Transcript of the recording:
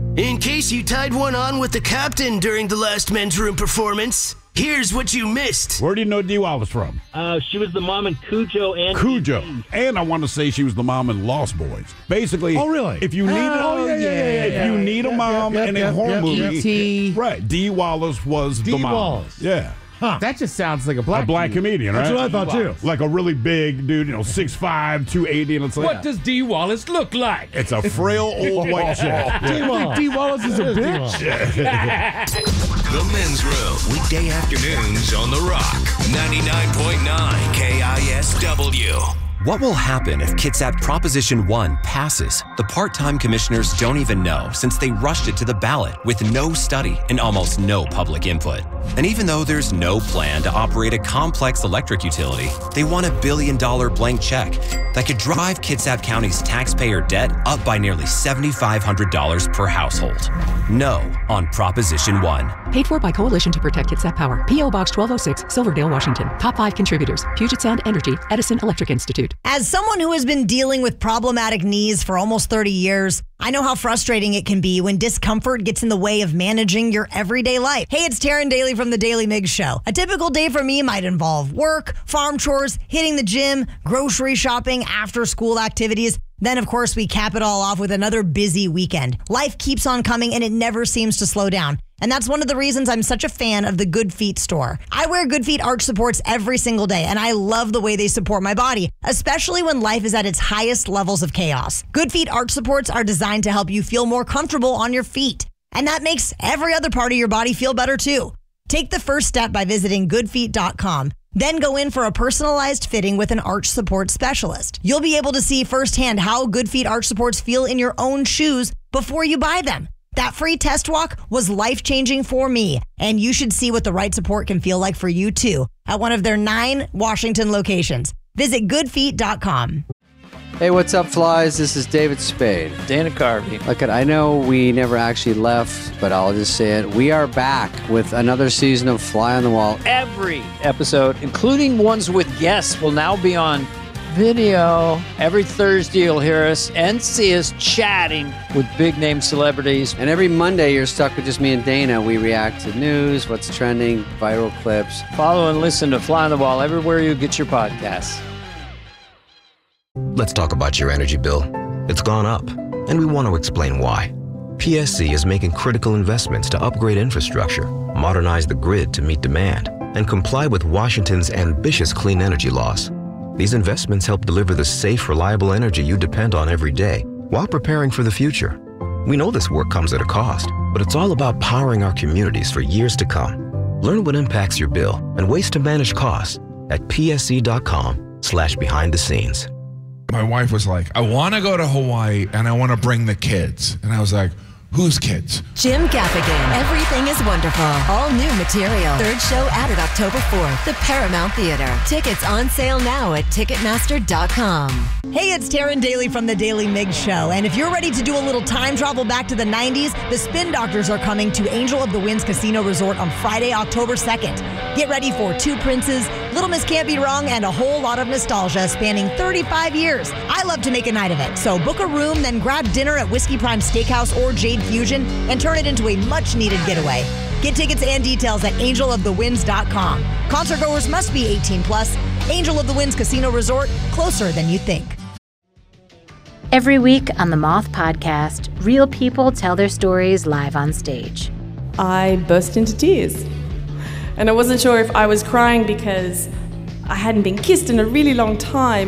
In case you tied one on with the captain during the last men's room performance, here's what you missed. Where do you know Dee Wallace from? She was the mom in Cujo and Cujo. And I want to say she was the mom in Lost Boys. Basically, if you need if you need a mom in a horror movie, right? Dee Wallace was the mom. Wallace. Yeah. Huh. That just sounds like a black comedian, right? That's what I thought, too. Like a really big dude, 6'5", 280, and it's like... What does Dee Wallace look like? It's a frail old white chick. Dee Wallace is a bitch. The Men's Room, weekday afternoons on The Rock, 99.9 KISW. What will happen if Kitsap Proposition 1 passes? The part-time commissioners don't even know, since they rushed it to the ballot with no study and almost no public input. And even though there's no plan to operate a complex electric utility, they want $1 billion blank check that could drive Kitsap County's taxpayer debt up by nearly $7,500 per household. No on Proposition 1. Paid for by Coalition to Protect Kitsap Power. P.O. Box 1206, Silverdale, Washington. Top 5 contributors: Puget Sound Energy, Edison Electric Institute. As someone who has been dealing with problematic knees for almost 30 years, I know how frustrating it can be when discomfort gets in the way of managing your everyday life. Hey, it's Taryn Daly from The Daily Migs Show. A typical day for me might involve work, farm chores, hitting the gym, grocery shopping, after-school activities. Then, of course, we cap it all off with another busy weekend. Life keeps on coming and it never seems to slow down. And that's one of the reasons I'm such a fan of the Good Feet store. I wear Good Feet arch supports every single day, and I love the way they support my body, especially when life is at its highest levels of chaos. Good Feet arch supports are designed to help you feel more comfortable on your feet. And that makes every other part of your body feel better too. Take the first step by visiting goodfeet.com. Then go in for a personalized fitting with an arch support specialist. You'll be able to see firsthand how Good Feet arch supports feel in your own shoes before you buy them. That free test walk was life-changing for me, and you should see what the right support can feel like for you too at one of their 9 Washington locations. Visit goodfeet.com. Hey, what's up, flies? This is David Spade. Dana Carvey. Look, I know we never actually left, but I'll just say it. We are back with another season of Fly on the Wall. Every episode, including ones with guests, will now be on video. Every Thursday, you'll hear us and see us chatting with big-name celebrities. And every Monday, you're stuck with just me and Dana. We react to news, what's trending, viral clips. Follow and listen to Fly on the Wall everywhere you get your podcasts. Let's talk about your energy bill. It's gone up, and we want to explain why. PSC is making critical investments to upgrade infrastructure, modernize the grid to meet demand, and comply with Washington's ambitious clean energy laws. These investments help deliver the safe, reliable energy you depend on every day while preparing for the future. We know this work comes at a cost, but it's all about powering our communities for years to come. Learn what impacts your bill and ways to manage costs at psc.com/behind the scenes. My wife was like, I want to go to Hawaii and I want to bring the kids. And I was like, whose kids? Jim Gaffigan, Everything is Wonderful. All new material. Third show added October 4th. The Paramount Theater. Tickets on sale now at Ticketmaster.com. Hey, it's Taryn Daly from The Daily Migs Show. And if you're ready to do a little time travel back to the 90s, the Spin Doctors are coming to Angel of the Winds Casino Resort on Friday, October 2nd. Get ready for Two Princes, Little Miss Can't Be Wrong, and a whole lot of nostalgia spanning 35 years. I love to make a night of it. So book a room, then grab dinner at Whiskey Prime Steakhouse or Jade Fusion and turn it into a much-needed getaway. Get tickets and details at angelofthewinds.com. Concert goers must be 18 plus. Angel of the Winds Casino Resort, closer than you think. Every week on the Moth Podcast, real people tell their stories live on stage. I burst into tears. And I wasn't sure if I was crying because I hadn't been kissed in a really long time.